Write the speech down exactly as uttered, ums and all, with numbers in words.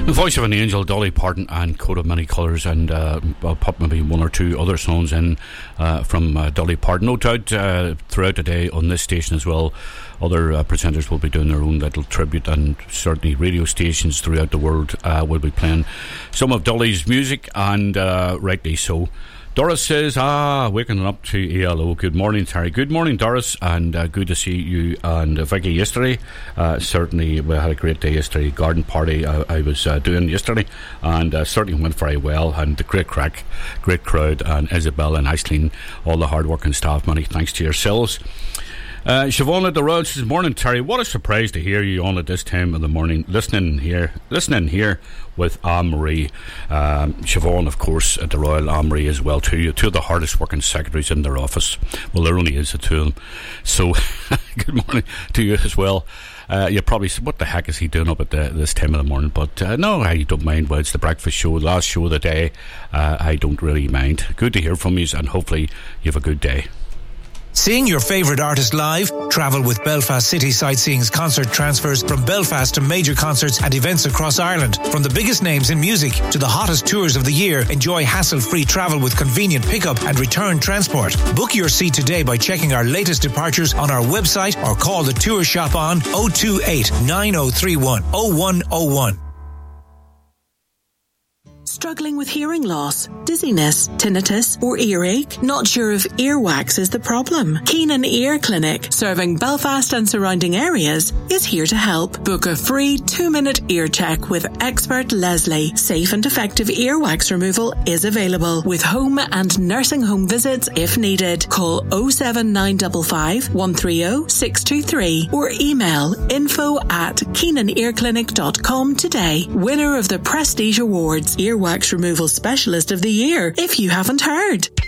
The Voice of an Angel, Dolly Parton and Coat of Many Colours, and uh, I'll pop maybe one or two other songs in uh, from uh, Dolly Parton. No doubt uh, throughout the day on this station as well, other uh, presenters will be doing their own little tribute, and certainly radio stations throughout the world uh, will be playing some of Dolly's music, and uh, rightly so. Doris says, ah, waking up to E L O. Good morning, Terry. Good morning, Doris, and uh, good to see you and uh, Vicky yesterday. Uh, certainly, we had a great day yesterday. Garden party uh, I was uh, doing yesterday, and uh, certainly went very well, and the great crack, great crowd, and Isabel and Aisling, all the hard-working staff. Many thanks to yourselves. Uh, Siobhan at the Royal says, morning, Terry. What a surprise to hear you on at this time of the morning, listening here, listening here with Anne-Marie. Um, Siobhan, of course, at the Royal, Anne-Marie as well too. Two of the hardest working secretaries in their office. Well, there only is the two of them. So, good morning to you as well. Uh, you probably said, what the heck is he doing up at the, this time of the morning? But uh, no, I don't mind. Well, it's the breakfast show, last show of the day. Uh, I don't really mind. Good to hear from you, and hopefully you have a good day. Seeing your favourite artist live? Travel with Belfast City Sightseeing's concert transfers from Belfast to major concerts and events across Ireland. From the biggest names in music to the hottest tours of the year, enjoy hassle-free travel with convenient pickup and return transport. Book your seat today by checking our latest departures on our website or call the tour shop on oh two eight, nine oh three one, oh one oh one. Struggling with hearing loss, dizziness, tinnitus or earache? Not sure if earwax is the problem? Keenan Ear Clinic, serving Belfast and surrounding areas, is here to help. Book a free two-minute ear check with expert Leslie. Safe and effective earwax removal is available with home and nursing home visits if needed. Call oh seven nine five five, one three oh, six two three or email info at keenan ear clinic dot com today. Winner of the Prestige Awards, Earwax Removal Specialist of the Year, if you haven't heard.